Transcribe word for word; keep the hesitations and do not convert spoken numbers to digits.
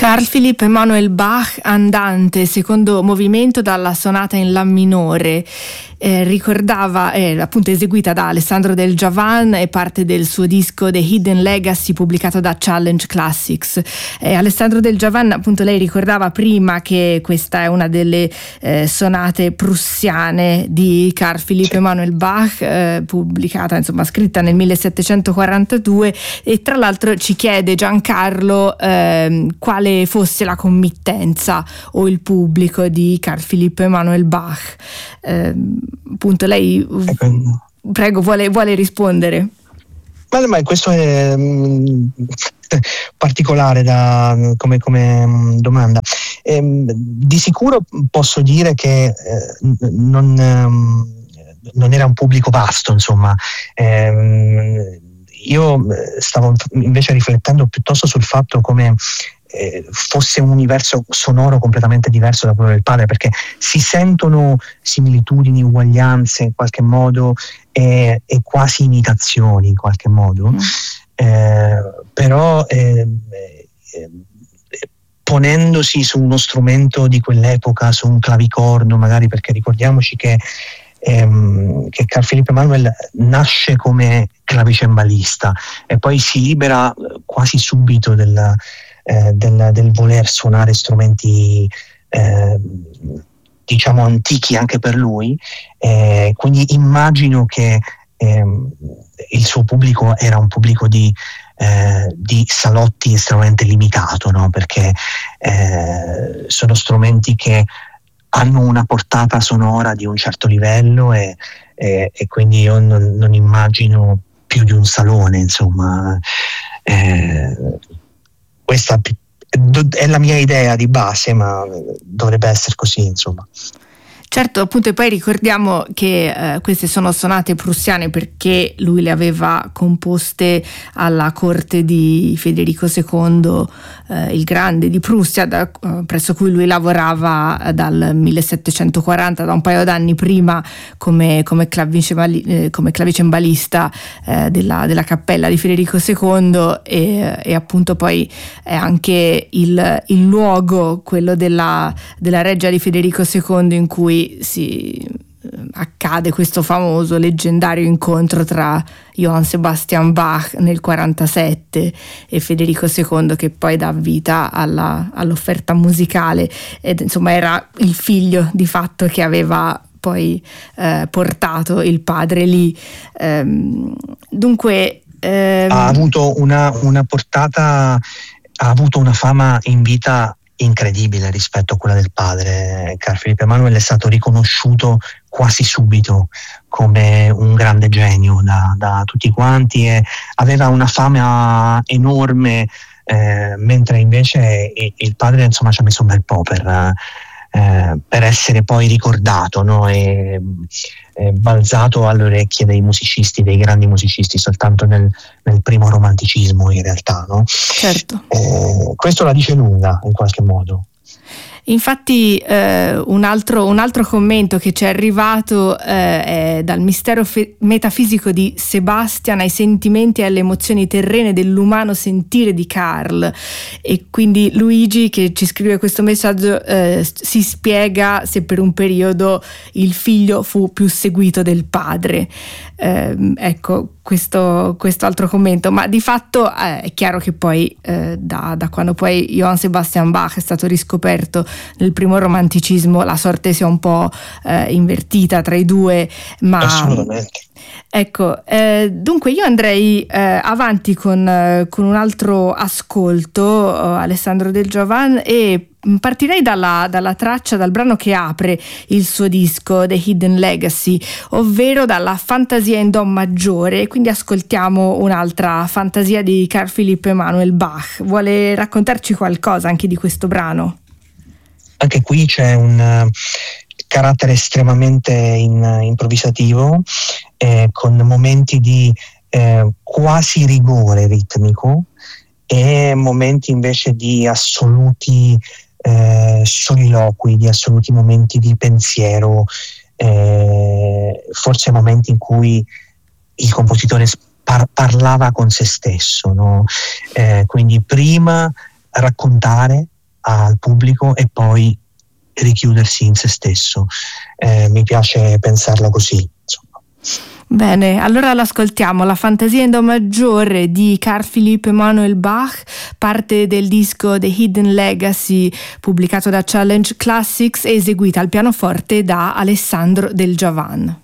Carl Philipp Emanuel Bach, Andante, secondo movimento dalla sonata in La minore. Eh, ricordava, è appunto eseguita da Alessandro Del Giavan, è parte del suo disco The Hidden Legacy pubblicato da Challenge Classics. Eh, Alessandro Del Giavan, appunto, lei ricordava prima che questa è una delle eh, sonate prussiane di Carl Philipp Emanuel Bach, eh, pubblicata, insomma scritta nel millesettecentoquarantadue, e tra l'altro ci chiede Giancarlo eh, quale fosse la committenza o il pubblico di Carl Philipp Emanuel Bach. Eh, appunto lei, prego, vuole, vuole rispondere? Ma, ma questo è mh, particolare da, come, come domanda. Eh, di sicuro posso dire che eh, non, eh, non era un pubblico vasto, insomma. Eh, io stavo invece riflettendo piuttosto sul fatto come eh, fosse un universo sonoro completamente diverso da quello del padre, perché si sentono similitudini, uguaglianze in qualche modo e, e quasi imitazioni in qualche modo, mm. eh, però eh, eh, ponendosi su uno strumento di quell'epoca, su un clavicorno magari, perché ricordiamoci che Ehm, che Carl Philipp Emanuel nasce come clavicembalista e poi si libera quasi subito del, eh, del, del voler suonare strumenti eh, diciamo antichi anche per lui, eh, quindi immagino che ehm, il suo pubblico era un pubblico di Eh, di salotti estremamente limitato, no? Perché eh, sono strumenti che hanno una portata sonora di un certo livello e, e, e quindi io non, non immagino più di un salone, insomma. Eh, questa è la mia idea di base, ma dovrebbe essere così, insomma. Certo, appunto, e poi ricordiamo che eh, queste sono sonate prussiane perché lui le aveva composte alla corte di Federico secondo, eh, il Grande di Prussia, da, eh, presso cui lui lavorava dal millesettecentoquaranta, da un paio d'anni prima, come, come, clavicembali, eh, come clavicembalista eh, della, della cappella di Federico secondo, e, e appunto poi è anche il, il luogo, quello della, della reggia di Federico secondo, in cui si accade questo famoso leggendario incontro tra Johann Sebastian Bach nel quarantasette e Federico secondo, che poi dà vita alla, all'offerta musicale, ed insomma era il figlio di fatto che aveva poi eh, portato il padre lì. Ehm, dunque ehm... ha avuto una, una portata, ha avuto una fama in vita incredibile rispetto a quella del padre. Carl Philipp Emanuel è stato riconosciuto quasi subito come un grande genio da, da tutti quanti e aveva una fama enorme, eh, mentre invece il padre, insomma, ci ha messo un bel po' per, eh, per essere poi ricordato, no? e, e balzato alle orecchie dei musicisti, dei grandi musicisti, soltanto nel, nel primo romanticismo in realtà, no? Certo. Eh, questo la dice lunga in qualche modo. Infatti eh, un, altro, un altro commento che ci è arrivato eh, è dal mistero fe- metafisico di Sebastian ai sentimenti e alle emozioni terrene dell'umano sentire di Carl, e quindi Luigi, che ci scrive questo messaggio, eh, si spiega se per un periodo il figlio fu più seguito del padre. Eh, ecco questo, questo altro commento, ma di fatto eh, è chiaro che poi eh, da, da quando poi Johann Sebastian Bach è stato riscoperto nel primo romanticismo la sorte si è un po' eh, invertita tra i due, ma assolutamente. Ecco, eh, dunque io andrei eh, avanti con, eh, con un altro ascolto, eh, Alessandro Del Giavan, e partirei dalla, dalla traccia, dal brano che apre il suo disco The Hidden Legacy, ovvero dalla Fantasia in Do maggiore. Quindi ascoltiamo un'altra fantasia di Carl Philipp Emanuel Bach. Vuole raccontarci qualcosa anche di questo brano? Anche qui c'è un carattere estremamente in, improvvisativo, eh, con momenti di eh, quasi rigore ritmico e momenti invece di assoluti eh, soliloqui, di assoluti momenti di pensiero, eh, forse momenti in cui il compositore par- parlava con se stesso, no? Eh, quindi prima raccontare al pubblico e poi richiudersi in se stesso. Eh, mi piace pensarlo così, insomma. Bene, allora l'ascoltiamo, la fantasia in do maggiore di Carl Philipp Emanuel Bach, parte del disco The Hidden Legacy pubblicato da Challenge Classics e eseguita al pianoforte da Alessandro Del Giavan.